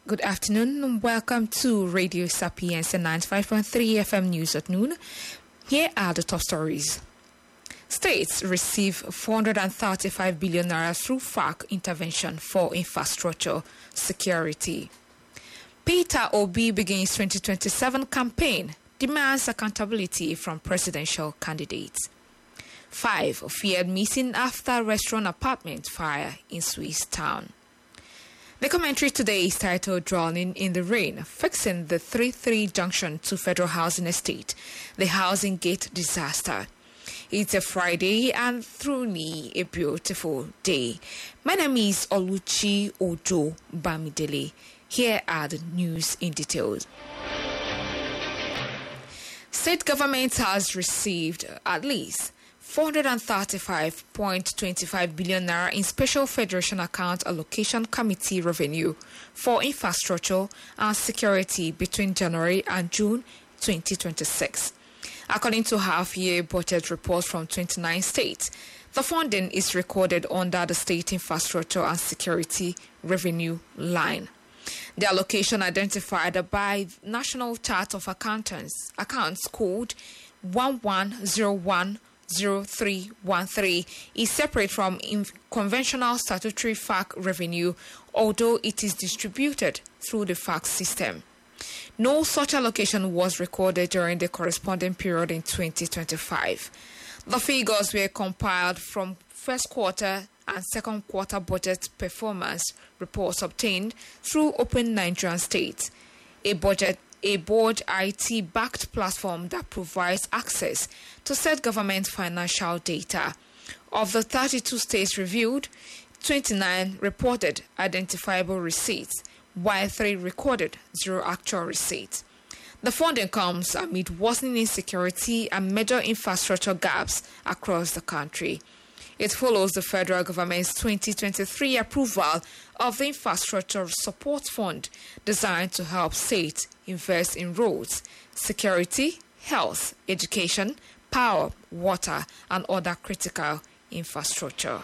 Good afternoon and welcome to Radio Sapienza 95.3 FM News at noon. Here are the top stories. States receive 435 billion naira through FARC intervention for infrastructure security. Peter Obi begins 2027 campaign, demands accountability from presidential candidates. 5 feared missing after restaurant apartment fire in Swiss town. The commentary today is titled Drowning in the Rain, Fixing the 3-3 Junction to Federal Housing Estate, the Housing Gate Disaster. It's a Friday and truly a beautiful day. My name is Oluchi Ojo Bamidele. Here are the news in details. State government has received at least 435.25 billion naira in Special Federation Account Allocation Committee revenue for infrastructure and security between January and June 2026. According to half-year budget reports from 29 states, the funding is recorded under the State Infrastructure and Security Revenue line. The allocation identified by National Chart of Accounts code 11010313 is separate from conventional statutory FARC revenue, although it is distributed through the FARC system. No such allocation was recorded during the corresponding period in 2025. The figures were compiled from first quarter and second quarter budget performance reports obtained through Open Nigerian State, a board IT-backed platform that provides access to state government financial data. Of the 32 states reviewed, 29 reported identifiable receipts, while 3 recorded 0 actual receipts. The funding comes amid worsening insecurity and major infrastructure gaps across the country. It follows the federal government's 2023 approval of the Infrastructure Support Fund designed to help states invest in roads, security, health, education, power, water, and other critical infrastructure.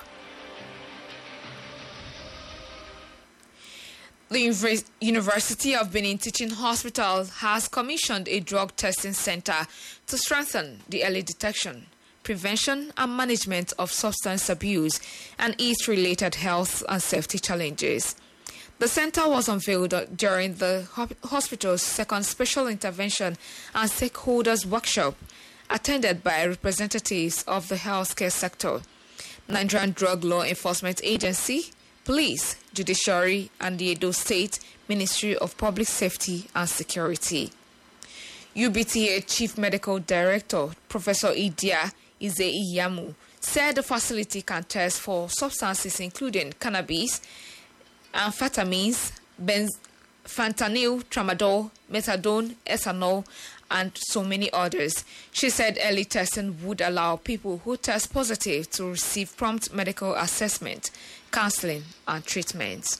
The University of Benin Teaching Hospital has commissioned a drug testing center to strengthen the early detection, prevention and management of substance abuse and its related health and safety challenges. The center was unveiled during the hospital's second special intervention and stakeholders workshop, attended by representatives of the healthcare sector, Nigerian Drug Law Enforcement Agency, police, judiciary, and the Edo State Ministry of Public Safety and Security. UBTA Chief Medical Director, Professor Idia Ize-Iyamu, said the facility can test for substances including cannabis, amphetamines, fentanyl, tramadol, methadone, ethanol, and so many others. She said early testing would allow people who test positive to receive prompt medical assessment, counseling, and treatment.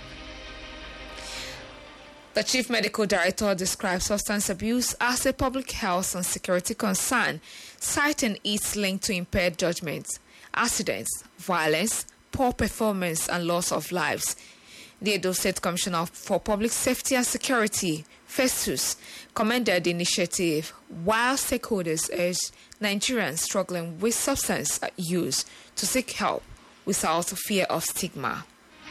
The Chief Medical Director describes substance abuse as a public health and security concern, citing its link to impaired judgment, accidents, violence, poor performance, and loss of lives. The Edo State Commissioner for Public Safety and Security, Festus, commended the initiative, while stakeholders urged Nigerians struggling with substance use to seek help without fear of stigma.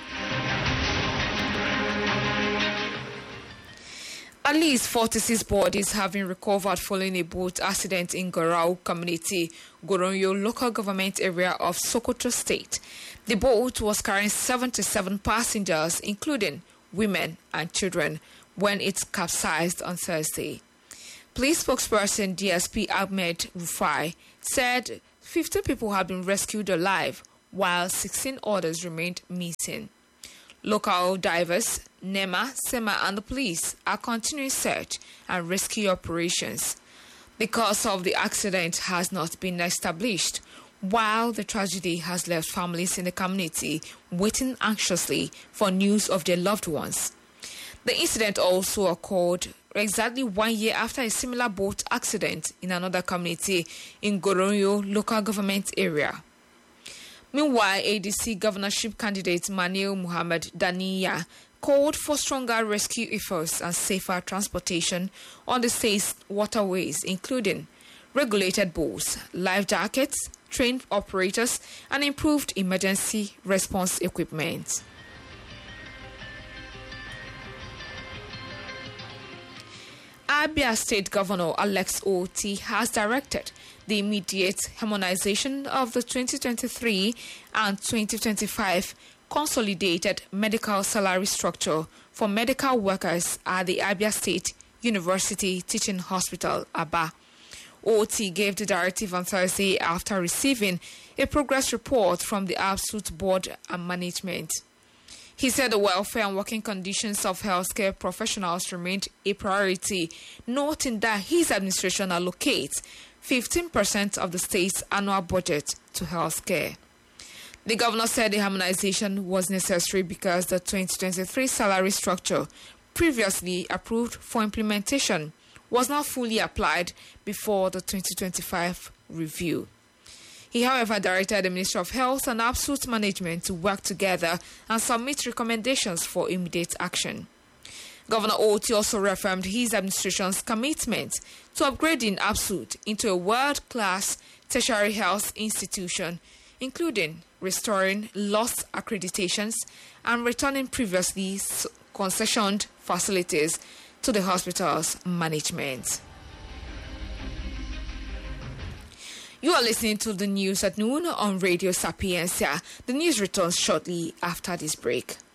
At least 46 bodies have been recovered following a boat accident in Gorau Community, Goronyo local government area of Sokoto State. The boat was carrying 77 passengers, including women and children, when it capsized on Thursday. Police spokesperson DSP Ahmed Rufai said 15 people have been rescued alive, while 16 others remained missing. Local divers, NEMA, SEMA, and the police are continuing search and rescue operations. The cause of the accident has not been established, while the tragedy has left families in the community waiting anxiously for news of their loved ones. The incident also occurred exactly 1 year after a similar boat accident in another community in Goronyo local government area. Meanwhile, ADC governorship candidate Manil Muhammad Daniya called for stronger rescue efforts and safer transportation on the state's waterways, including regulated boats, life jackets, trained operators, and improved emergency response equipment. Abia State Governor Alex Oti has directed the immediate harmonization of the 2023 and 2025 consolidated medical salary structure for medical workers at the Abia State University Teaching Hospital, Aba. Oti gave the directive on Thursday after receiving a progress report from the ABSUT board and management. He said the welfare and working conditions of healthcare professionals remained a priority, noting that his administration allocates 15% of the state's annual budget to healthcare. The governor said the harmonization was necessary because the 2023 salary structure, previously approved for implementation, was not fully applied before the 2025 review. He, however, directed the Ministry of Health and ABSUT management to work together and submit recommendations for immediate action. Governor Oti also reaffirmed his administration's commitment to upgrading ABSUT into a world-class tertiary health institution, including restoring lost accreditations and returning previously concessioned facilities to the hospital's management. You are listening to the news at noon on Radio Sapiencia. The news returns shortly after this break.